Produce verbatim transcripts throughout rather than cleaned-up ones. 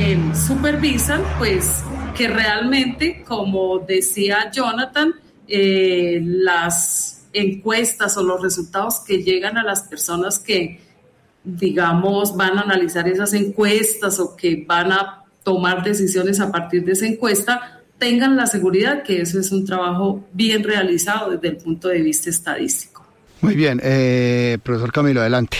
eh, supervisan, pues que realmente, como decía Jonathan, eh, las encuestas o los resultados que llegan a las personas que, digamos, van a analizar esas encuestas o que van a tomar decisiones a partir de esa encuesta, tengan la seguridad que eso es un trabajo bien realizado desde el punto de vista estadístico. Muy bien, eh, profesor Camilo, adelante.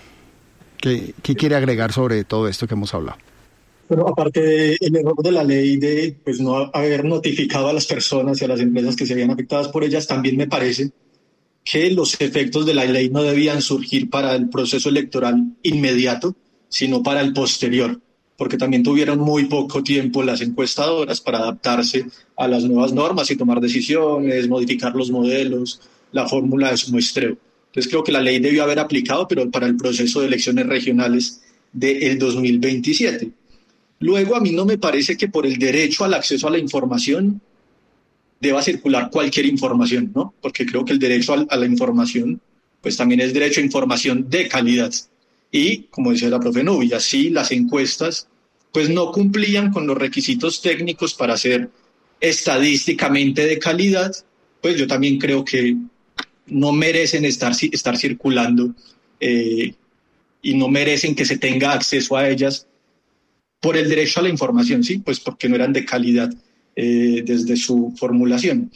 ¿Qué, qué quiere agregar sobre todo esto que hemos hablado? Bueno, aparte del error de la ley de pues, no haber notificado a las personas y a las empresas que se habían afectadas por ellas, también me parece que los efectos de la ley no debían surgir para el proceso electoral inmediato, sino para el posterior, porque también tuvieron muy poco tiempo las encuestadoras para adaptarse a las nuevas normas y tomar decisiones, modificar los modelos, la fórmula de su muestreo. Entonces creo que la ley debió haber aplicado, pero para el proceso de elecciones regionales del dos mil veintisiete. Luego, a mí no me parece que por el derecho al acceso a la información deba circular cualquier información, ¿no? Porque creo que el derecho a la información, pues también es derecho a información de calidad. Y, como decía la profe Nubia, si las encuestas pues no cumplían con los requisitos técnicos para ser estadísticamente de calidad, pues yo también creo que no merecen estar, estar circulando eh, y no merecen que se tenga acceso a ellas por el derecho a la información, sí, pues porque no eran de calidad eh, desde su formulación.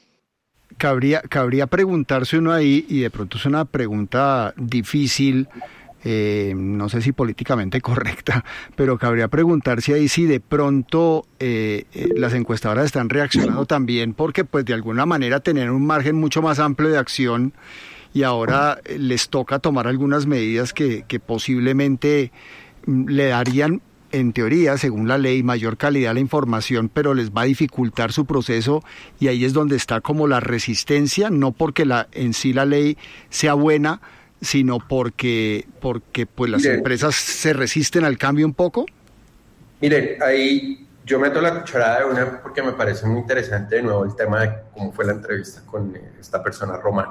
Cabría, cabría preguntarse uno ahí, y de pronto es una pregunta difícil, eh, no sé si políticamente correcta, pero cabría preguntarse ahí si de pronto eh, eh, las encuestadoras están reaccionando también porque pues de alguna manera tener un margen mucho más amplio de acción y ahora eh, les toca tomar algunas medidas que, que posiblemente mm, le darían, en teoría, según la ley, mayor calidad a la información, pero les va a dificultar su proceso, y ahí es donde está como la resistencia, no porque la en sí la ley sea buena, sino porque, porque pues las Miren, empresas se resisten al cambio un poco. Miren, ahí yo meto la cucharada de una porque me parece muy interesante de nuevo el tema de cómo fue la entrevista con esta persona, Román.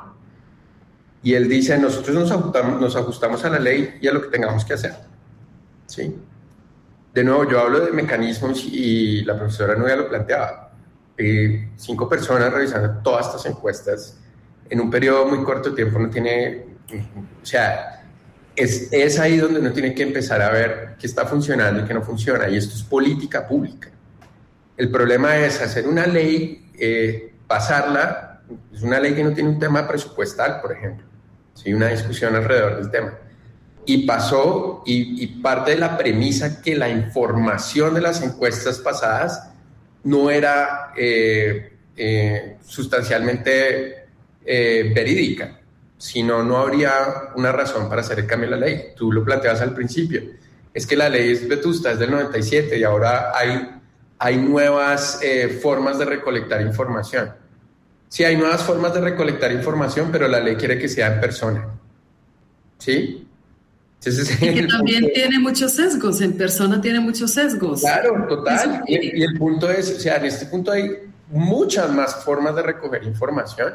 Y él dice, nosotros nos ajustamos, nos ajustamos a la ley y a lo que tengamos que hacer. ¿Sí? De nuevo, yo hablo de mecanismos y la profesora Nubia lo planteaba. Eh, cinco personas revisando todas estas encuestas en un periodo muy corto de tiempo no tiene... O sea, es, es ahí donde uno tiene que empezar a ver qué está funcionando y qué no funciona. Y esto es política pública. El problema es hacer una ley, eh, pasarla. Es una ley que no tiene un tema presupuestal, por ejemplo. Sí, una discusión alrededor del tema. Y pasó, y, y parte de la premisa que la información de las encuestas pasadas no era eh, eh, sustancialmente eh, verídica, sino no habría una razón para hacer el cambio de la ley. Tú lo planteabas al principio, es que la ley es vetusta, es del noventa y siete y ahora hay, hay nuevas eh, formas de recolectar información. Sí, hay nuevas formas de recolectar información, pero la ley quiere que sea en persona. ¿Sí? Entonces, y que también punto... tiene muchos sesgos, en persona tiene muchos sesgos. Claro, total. Y, y el punto es, o sea, en este punto hay muchas más formas de recoger información.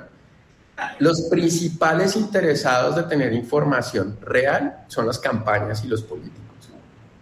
Los principales interesados de tener información real son las campañas y los políticos.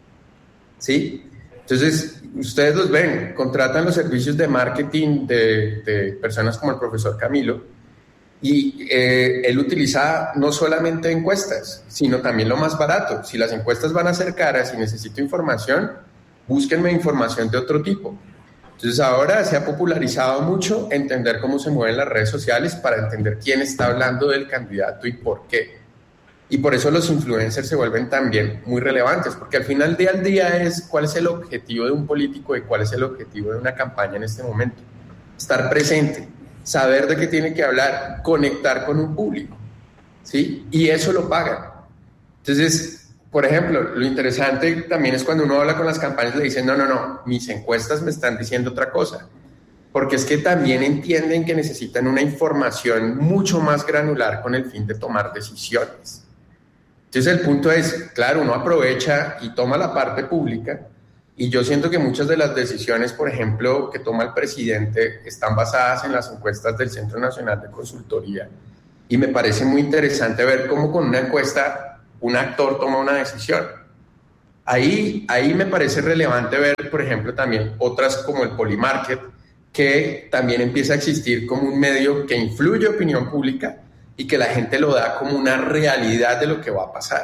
¿Sí? Entonces, ustedes los ven, contratan los servicios de marketing de, de personas como el profesor Camilo, y eh, él utiliza no solamente encuestas, sino también lo más barato. Si las encuestas van a ser caras y necesito información, búsquenme información de otro tipo. Entonces ahora se ha popularizado mucho entender cómo se mueven las redes sociales para entender quién está hablando del candidato y por qué. Y por eso los influencers se vuelven también muy relevantes, porque al final día al día es cuál es el objetivo de un político y cuál es el objetivo de una campaña en este momento. Estar presente, saber de qué tiene que hablar, conectar con un público, ¿sí? Y eso lo pagan. Entonces, por ejemplo, lo interesante también es cuando uno habla con las campañas le dicen, no, no, no, mis encuestas me están diciendo otra cosa, porque es que también entienden que necesitan una información mucho más granular con el fin de tomar decisiones. Entonces el punto es, claro, uno aprovecha y toma la parte pública, y yo siento que muchas de las decisiones, por ejemplo, que toma el presidente están basadas en las encuestas del Centro Nacional de Consultoría. Y me parece muy interesante ver cómo con una encuesta un actor toma una decisión. Ahí, ahí me parece relevante ver, por ejemplo, también otras como el Polymarket, que también empieza a existir como un medio que influye opinión pública y que la gente lo da como una realidad de lo que va a pasar.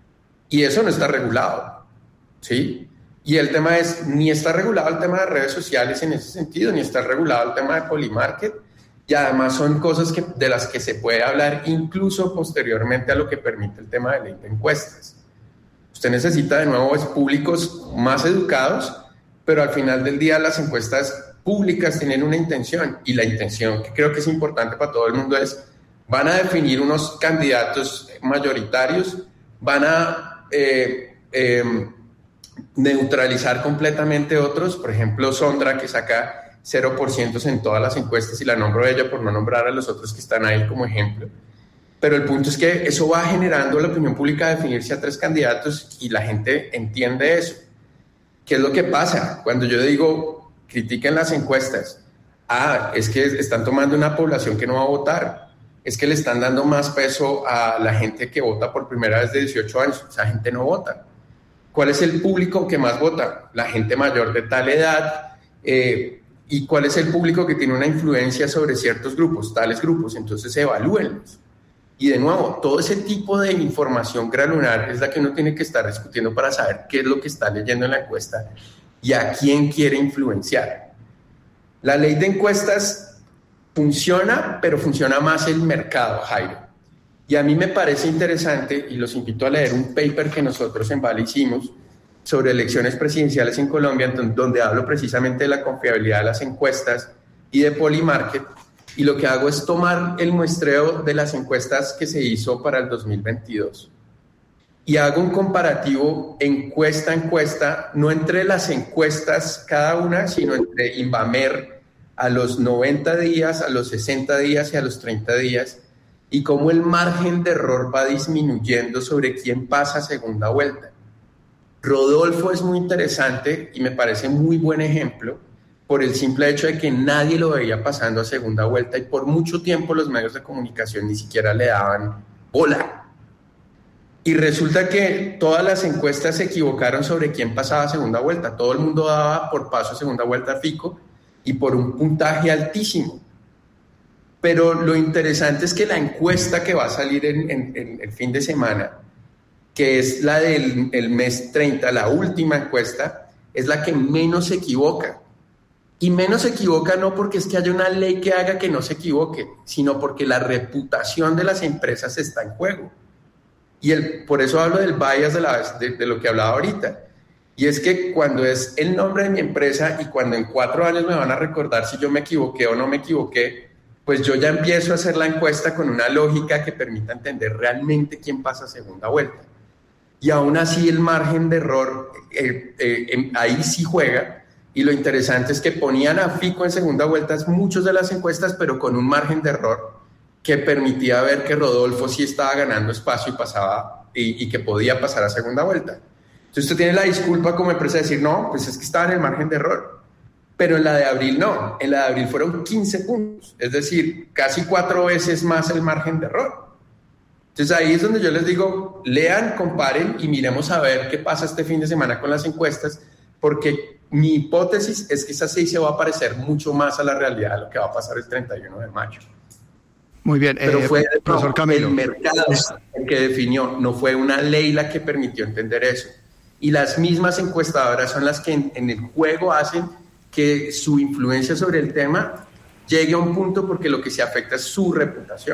Y eso no está regulado, ¿sí? Y el tema es, ni está regulado el tema de redes sociales en ese sentido, ni está regulado el tema de Polymarket, y además son cosas que, de las que se puede hablar incluso posteriormente a lo que permite el tema de ley de encuestas. Usted necesita de nuevo es públicos más educados, pero al final del día las encuestas públicas tienen una intención, y la intención que creo que es importante para todo el mundo es, van a definir unos candidatos mayoritarios, van a eh, eh, neutralizar completamente otros, por ejemplo Sondra, que saca cero por ciento en todas las encuestas, y la nombro a ella por no nombrar a los otros que están ahí como ejemplo. Pero el punto es que eso va generando la opinión pública a definirse a tres candidatos y la gente entiende eso. ¿Qué es lo que pasa? Cuando yo digo, critiquen las encuestas, ah, es que están tomando una población que no va a votar, es que le están dando más peso a la gente que vota por primera vez de dieciocho años, esa gente no vota. ¿Cuál es el público que más vota? La gente mayor de tal edad. Eh, ¿Y cuál es el público que tiene una influencia sobre ciertos grupos, tales grupos? Entonces evalúenlos. Y de nuevo, todo ese tipo de información granular es la que uno tiene que estar discutiendo para saber qué es lo que está leyendo en la encuesta y a quién quiere influenciar. La ley de encuestas funciona, pero funciona más el mercado, Jairo. Y a mí me parece interesante, y los invito a leer un paper que nosotros en Vale hicimos sobre elecciones presidenciales en Colombia, donde hablo precisamente de la confiabilidad de las encuestas y de Polymarket. Y lo que hago es tomar el muestreo de las encuestas que se hizo para el dos mil veintidós y hago un comparativo encuesta a encuesta, no entre las encuestas cada una, sino entre Invamer a los noventa días, a los sesenta días y a los treinta días, y cómo el margen de error va disminuyendo sobre quién pasa a segunda vuelta. Rodolfo es muy interesante y me parece muy buen ejemplo, por el simple hecho de que nadie lo veía pasando a segunda vuelta y por mucho tiempo los medios de comunicación ni siquiera le daban bola. Y resulta que todas las encuestas se equivocaron sobre quién pasaba a segunda vuelta. Todo el mundo daba por paso a segunda vuelta a Fico y por un puntaje altísimo. Pero lo interesante es que la encuesta que va a salir en, en, en el fin de semana, que es la del el mes treinta, la última encuesta, es la que menos se equivoca. Y menos se equivoca no porque es que haya una ley que haga que no se equivoque, sino porque la reputación de las empresas está en juego. Y el, por eso hablo del bias de, la, de, de lo que hablaba ahorita. Y es que cuando es el nombre de mi empresa y cuando en cuatro años me van a recordar si yo me equivoqué o no me equivoqué, pues yo ya empiezo a hacer la encuesta con una lógica que permita entender realmente quién pasa a segunda vuelta. Y aún así el margen de error eh, eh, ahí sí juega. Y lo interesante es que ponían a Fico en segunda vuelta muchos de las encuestas, pero con un margen de error que permitía ver que Rodolfo sí estaba ganando espacio y pasaba y, y que podía pasar a segunda vuelta. Entonces usted tiene la disculpa como empresa de decir, no, pues es que estaba en el margen de error. Pero en la de abril no, en la de abril fueron quince puntos, es decir, casi cuatro veces más el margen de error. Entonces ahí es donde yo les digo, lean, comparen y miremos a ver qué pasa este fin de semana con las encuestas, porque mi hipótesis es que esa sí se va a parecer mucho más a la realidad de lo que va a pasar el treinta y uno de mayo. Muy bien, pero eh, fue profesor no, Camilo. El mercado el que definió, no fue una ley la que permitió entender eso. Y las mismas encuestadoras son las que en, en el juego hacen que su influencia sobre el tema llegue a un punto porque lo que se afecta es su reputación.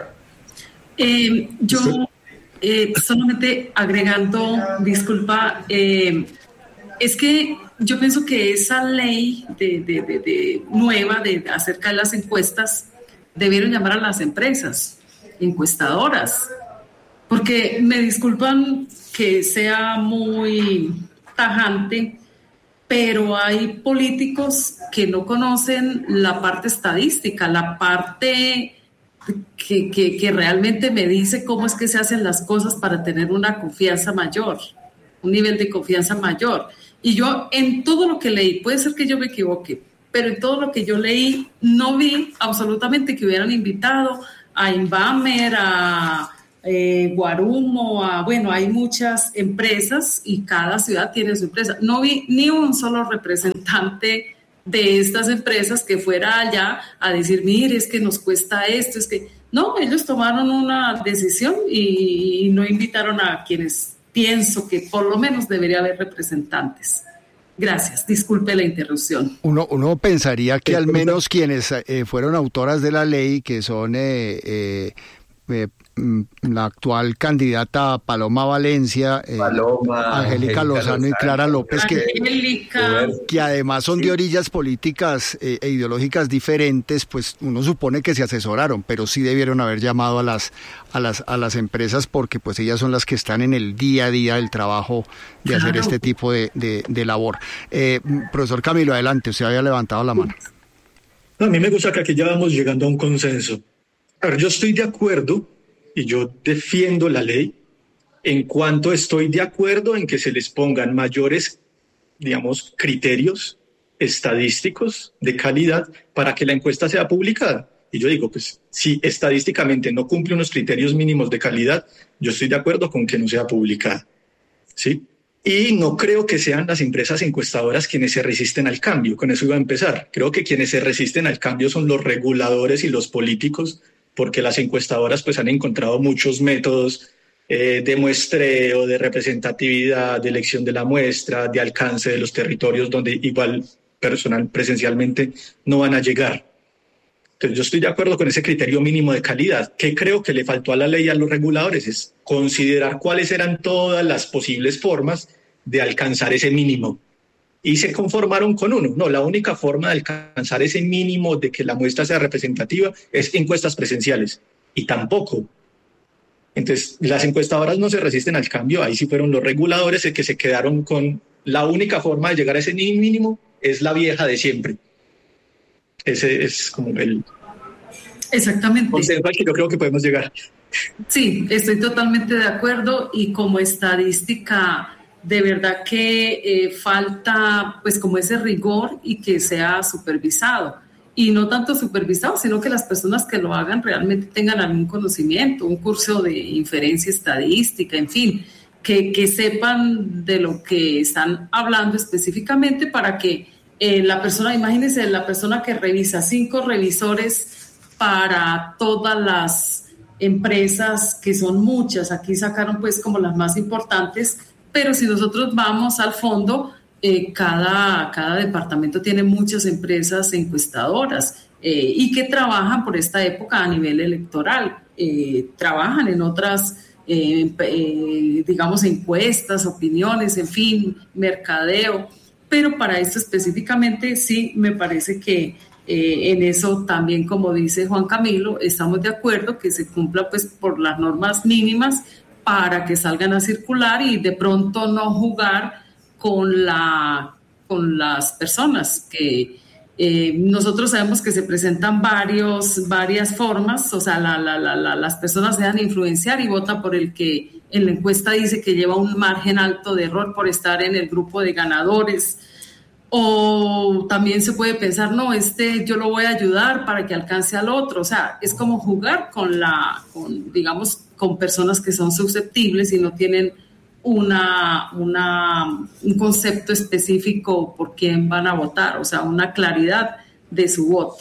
Eh, yo sí. eh, solamente agregando, disculpa, eh, es que yo pienso que esa ley de, de, de, de nueva de, de acerca de las encuestas debieron llamar a las empresas encuestadoras, porque me disculpan que sea muy tajante, pero hay políticos que no conocen la parte estadística, la parte que, que, que realmente me dice cómo es que se hacen las cosas para tener una confianza mayor, un nivel de confianza mayor. Y yo en todo lo que leí, puede ser que yo me equivoque, pero en todo lo que yo leí no vi absolutamente que hubieran invitado a Invamer, a eh, Guarumo, a, bueno, hay muchas empresas y cada ciudad tiene su empresa. No vi ni un solo representante de estas empresas que fuera allá a decir, mire, es que nos cuesta esto, es que... No, ellos tomaron una decisión y, y no invitaron a quienes pienso que por lo menos debería haber representantes. Gracias, disculpe la interrupción. Uno, uno pensaría que al menos quienes eh, fueron autoras de la ley, que son eh, eh, eh, la actual candidata Paloma Valencia, eh, Paloma, Angélica Lozano y Clara López, que, que además son de orillas políticas eh, e ideológicas diferentes, pues uno supone que se asesoraron, pero sí debieron haber llamado a las a las a las empresas, porque pues ellas son las que están en el día a día del trabajo de claro. hacer este tipo de, de, de labor. Eh, profesor Camilo, adelante, usted había levantado la mano. A mí me gusta que aquí ya vamos llegando a un consenso. A ver, yo estoy de acuerdo y yo defiendo la ley en cuanto estoy de acuerdo en que se les pongan mayores, digamos, criterios estadísticos de calidad para que la encuesta sea publicada. Y yo digo, pues, si estadísticamente no cumple unos criterios mínimos de calidad, yo estoy de acuerdo con que no sea publicada, ¿sí? Y no creo que sean las empresas encuestadoras quienes se resisten al cambio. Con eso iba a empezar. Creo que quienes se resisten al cambio son los reguladores y los políticos, porque las encuestadoras pues han encontrado muchos métodos eh, de muestreo, de representatividad, de elección de la muestra, de alcance de los territorios donde igual personal presencialmente no van a llegar. Entonces yo estoy de acuerdo con ese criterio mínimo de calidad. ¿Qué creo que le faltó a la ley y a los reguladores? Es considerar cuáles eran todas las posibles formas de alcanzar ese mínimo. Y se conformaron con uno. No, la única forma de alcanzar ese mínimo de que la muestra sea representativa es encuestas presenciales. Y tampoco. Entonces, las encuestadoras no se resisten al cambio. Ahí sí fueron los reguladores el que se quedaron con la única forma de llegar a ese mínimo es la vieja de siempre. Ese es como el Exactamente. consenso al que yo creo que podemos llegar. Sí, estoy totalmente de acuerdo y como estadística... De verdad que eh, falta pues como ese rigor y que sea supervisado. Y no tanto supervisado, sino que las personas que lo hagan realmente tengan algún conocimiento, un curso de inferencia estadística, en fin, que, que sepan de lo que están hablando específicamente para que eh, la persona, imagínense, la persona que revisa cinco revisores para todas las empresas, que son muchas, aquí sacaron pues como las más importantes. Pero si nosotros vamos al fondo, eh, cada, cada departamento tiene muchas empresas encuestadoras eh, y que trabajan por esta época a nivel electoral. Eh, trabajan en otras, eh, eh, digamos, encuestas, opiniones, en fin, mercadeo. Pero para esto específicamente sí me parece que eh, en eso también, como dice Juan Camilo, estamos de acuerdo que se cumpla pues por las normas mínimas para que salgan a circular y de pronto no jugar con, la, con las personas que eh, nosotros sabemos que se presentan varios, varias formas, o sea, la, la, la, la, las personas se dejan influenciar y votan por el que en la encuesta dice que lleva un margen alto de error por estar en el grupo de ganadores. O también se puede pensar, no, este yo lo voy a ayudar para que alcance al otro. O sea, es como jugar con la, con, digamos, con personas que son susceptibles y no tienen una, una, un concepto específico por quién van a votar, o sea, una claridad de su voto.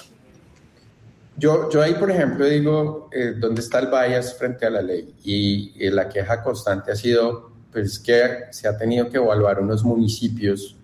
Yo, yo ahí, por ejemplo, digo, eh, ¿dónde está el bias frente a la ley? Y, y la queja constante ha sido pues, que se ha tenido que evaluar unos municipios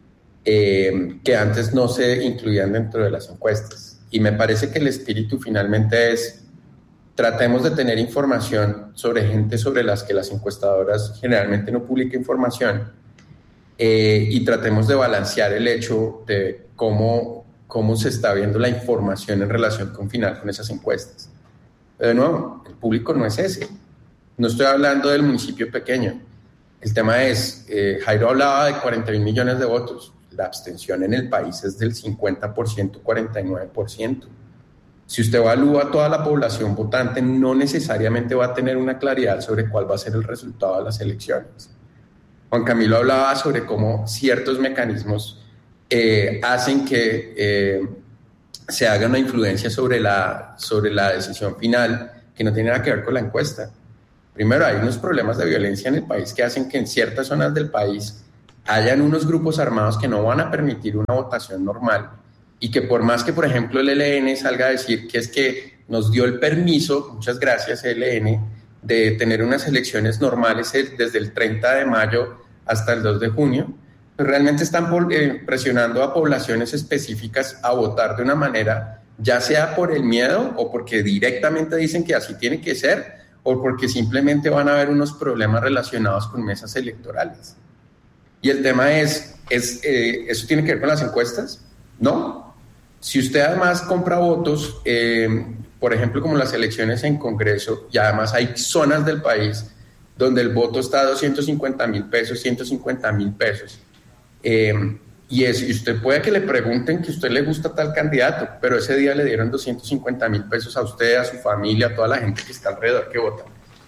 eh, que antes no se incluían dentro de las encuestas. Y me parece que el espíritu finalmente es tratemos de tener información sobre gente sobre las que las encuestadoras generalmente no publican información eh, y tratemos de balancear el hecho de cómo, cómo se está viendo la información en relación con final con esas encuestas. Pero de nuevo, el público no es ese. No estoy hablando del municipio pequeño. El tema es, eh, Jairo hablaba de cuarenta mil millones de votos. La abstención en el país es del cincuenta por ciento, cuarenta y nueve por ciento. Si usted evalúa toda la población votante, no necesariamente va a tener una claridad sobre cuál va a ser el resultado de las elecciones. Juan Camilo hablaba sobre cómo ciertos mecanismos eh, hacen que eh, se haga una influencia sobre la, sobre la decisión final que no tiene nada que ver con la encuesta. Primero, hay unos problemas de violencia en el país que hacen que en ciertas zonas del país hayan unos grupos armados que no van a permitir una votación normal y que por más que, por ejemplo, el E L N salga a decir que es que nos dio el permiso, muchas gracias E L N, de tener unas elecciones normales desde el treinta de mayo hasta el dos de junio, pues realmente están presionando a poblaciones específicas a votar de una manera, ya sea por el miedo o porque directamente dicen que así tiene que ser, o porque simplemente van a haber unos problemas relacionados con mesas electorales. Y el tema es, es eh, ¿eso tiene que ver con las encuestas? No. Si usted además compra votos, eh, por ejemplo, como las elecciones en Congreso, y además hay zonas del país donde el voto está a doscientos cincuenta mil pesos, ciento cincuenta mil pesos, eh, y, es, y usted puede que le pregunten que a usted le gusta tal candidato, pero ese día le dieron doscientos cincuenta mil pesos a usted, a su familia, a toda la gente que está alrededor que vota.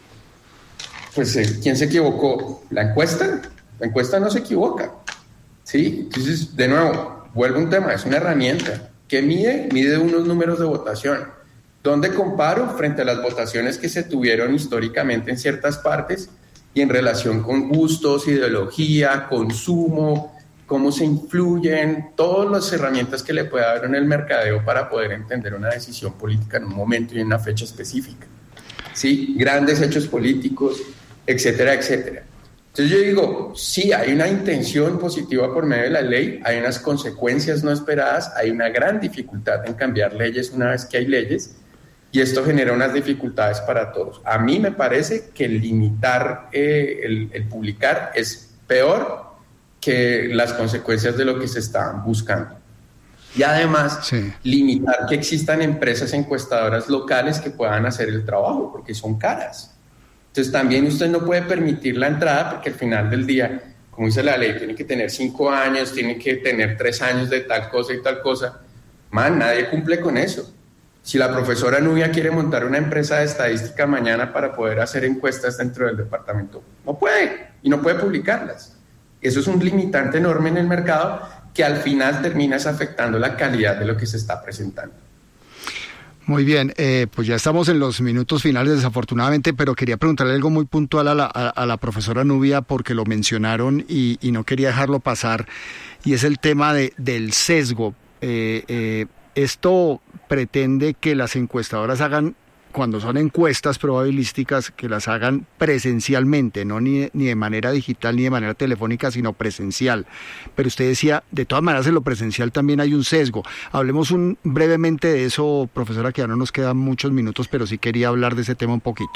Pues, eh, ¿quién se equivocó? ¿La encuesta? La encuesta no se equivoca, ¿sí? Entonces, de nuevo, vuelve un tema, es una herramienta. ¿Qué mide? Mide unos números de votación. ¿Dónde comparo? Frente a las votaciones que se tuvieron históricamente en ciertas partes y en relación con gustos, ideología, consumo, cómo se influyen, todas las herramientas que le puede dar en el mercadeo para poder entender una decisión política en un momento y en una fecha específica. ¿Sí? Grandes hechos políticos, etcétera, etcétera. Entonces yo digo, sí, hay una intención positiva por medio de la ley, hay unas consecuencias no esperadas, hay una gran dificultad en cambiar leyes una vez que hay leyes, y esto genera unas dificultades para todos. A mí me parece que limitar eh, el, el publicar es peor que las consecuencias de lo que se estaban buscando. Y además, sí, limitar que existan empresas encuestadoras locales que puedan hacer el trabajo, porque son caras. Entonces también usted no puede permitir la entrada, porque al final del día, como dice la ley, tiene que tener cinco años, tiene que tener tres años de tal cosa y tal cosa. Man, nadie cumple con eso. Si la profesora Nubia quiere montar una empresa de estadística mañana para poder hacer encuestas dentro del departamento, no puede, y no puede publicarlas. Eso es un limitante enorme en el mercado que al final termina afectando la calidad de lo que se está presentando. Muy bien, eh, pues ya estamos en los minutos finales desafortunadamente, pero quería preguntarle algo muy puntual a la, a, a la profesora Nubia porque lo mencionaron y, y no quería dejarlo pasar, y es el tema de, del sesgo. Eh, eh, esto pretende que las encuestadoras hagan, cuando son encuestas probabilísticas, que las hagan presencialmente, no ni, ni de manera digital ni de manera telefónica, sino presencial. Pero usted decía, de todas maneras en lo presencial también hay un sesgo. Hablemos un, brevemente de eso, profesora, que ya no nos quedan muchos minutos, pero sí quería hablar de ese tema un poquito.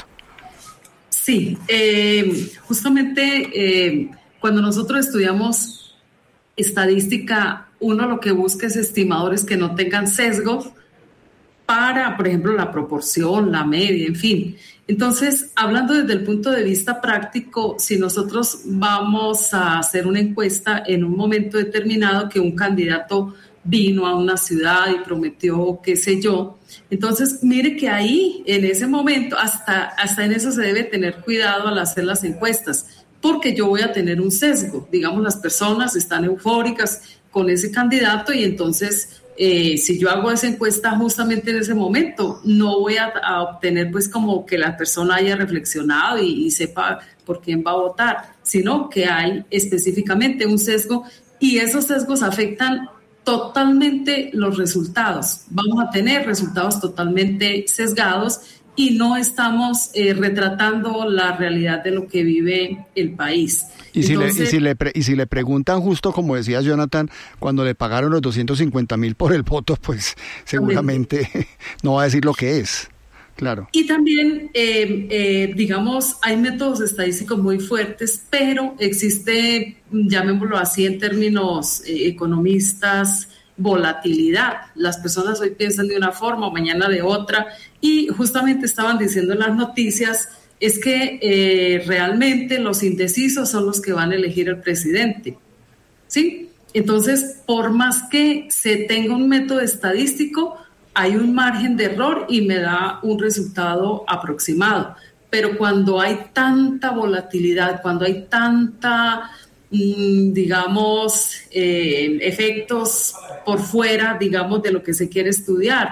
Sí, eh, justamente eh, cuando nosotros estudiamos estadística, uno lo que busca es estimadores que no tengan sesgos para, por ejemplo, la proporción, la media, en fin. Entonces, hablando desde el punto de vista práctico, si nosotros vamos a hacer una encuesta en un momento determinado que un candidato vino a una ciudad y prometió qué sé yo, entonces mire que ahí, en ese momento, hasta, hasta en eso se debe tener cuidado al hacer las encuestas, porque yo voy a tener un sesgo. Digamos, las personas están eufóricas con ese candidato y entonces... Eh, si yo hago esa encuesta justamente en ese momento, no voy a, a obtener pues como que la persona haya reflexionado y, y sepa por quién va a votar, sino que hay específicamente un sesgo y esos sesgos afectan totalmente los resultados. Vamos a tener resultados totalmente sesgados y no estamos eh, retratando la realidad de lo que vive el país. Y si, Entonces, le, y, si le pre, y si le preguntan justo como decía Jonathan, cuando le pagaron los doscientos cincuenta mil por el voto, pues seguramente no va a decir lo que es, claro. Y también, eh, eh, digamos, hay métodos estadísticos muy fuertes, pero existe, llamémoslo así en términos eh, economistas, volatilidad. Las personas hoy piensan de una forma, mañana de otra, y justamente estaban diciendo en las noticias es que eh, realmente los indecisos son los que van a elegir al presidente, ¿sí? Entonces, por más que se tenga un método estadístico, hay un margen de error y me da un resultado aproximado. Pero cuando hay tanta volatilidad, cuando hay tanta, mmm, digamos, eh, efectos por fuera, digamos, de lo que se quiere estudiar,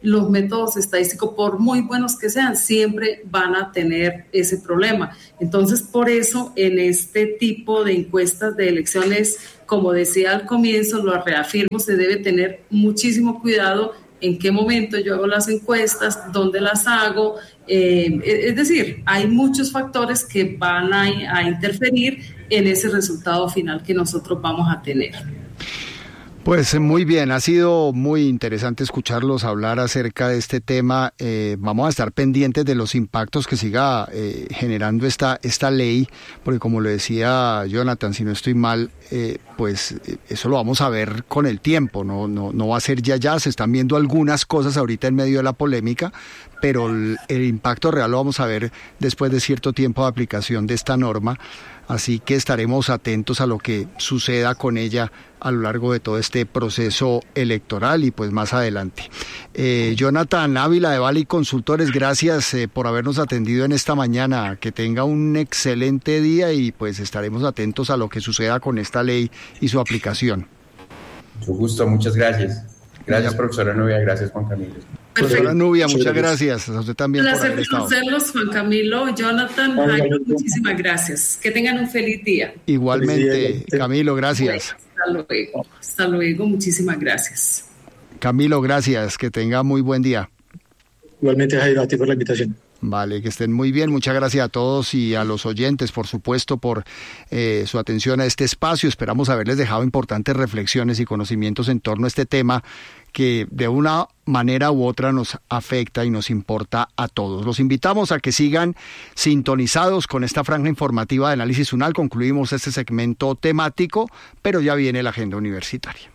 los métodos estadísticos, por muy buenos que sean, siempre van a tener ese problema. Entonces, por eso, en este tipo de encuestas de elecciones, como decía al comienzo, lo reafirmo, se debe tener muchísimo cuidado en qué momento yo hago las encuestas, dónde las hago. Eh, es decir, hay muchos factores que van a, a interferir en ese resultado final que nosotros vamos a tener. Pues muy bien, ha sido muy interesante escucharlos hablar acerca de este tema. Eh, vamos a estar pendientes de los impactos que siga eh, generando esta, esta ley, porque como le decía Jonathan, si no estoy mal, eh, pues eh, eso lo vamos a ver con el tiempo, no, no, no va a ser ya ya, se están viendo algunas cosas ahorita en medio de la polémica, pero el, el impacto real lo vamos a ver después de cierto tiempo de aplicación de esta norma. Así que estaremos atentos a lo que suceda con ella a lo largo de todo este proceso electoral y pues más adelante. Eh, Jonathan Ávila de Valley Consultores, gracias eh, por habernos atendido en esta mañana. Que tenga un excelente día y pues estaremos atentos a lo que suceda con esta ley y su aplicación. Mucho gusto, muchas gracias. Gracias, ya. Profesora Nubia, gracias, Juan Camilo. Profesora Nubia, muchas gracias. A usted también. Un placer de conocerlos, Juan Camilo, Jonathan, Jairo, muchísimas gracias. Que tengan un feliz día. Igualmente, Camilo, gracias. Hasta luego, hasta luego, muchísimas gracias. Camilo, gracias, que tenga muy buen día. Igualmente, Jairo, a ti por la invitación. Vale, que estén muy bien. Muchas gracias a todos y a los oyentes, por supuesto, por eh, su atención a este espacio. Esperamos haberles dejado importantes reflexiones y conocimientos en torno a este tema que de una manera u otra nos afecta y nos importa a todos. Los invitamos a que sigan sintonizados con esta franja informativa de Análisis UNAL. Concluimos este segmento temático, pero ya viene la agenda universitaria.